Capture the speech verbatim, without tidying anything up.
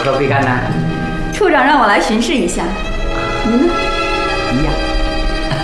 何必干呢？ 处长让我来巡视一下，你呢？ 一样。